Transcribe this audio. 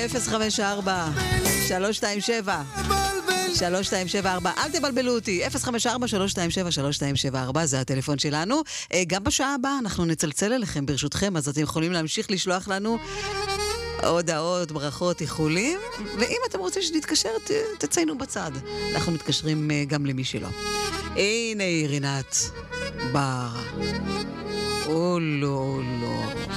054 327 3274. אל תבלבלו אותי. 054 327 3274 זה הטלפון שלנו. גם בשעה הבאה אנחנו נצלצל אליכם ברשותכם, אז אתם יכולים להמשיך לשלוח לנו הודעות, ברכות, איחולים, ואם אתם רוצים שנתקשר, תציינו בצד. אנחנו מתקשרים גם למי שלא. הנה רינת בר. או לא, לא.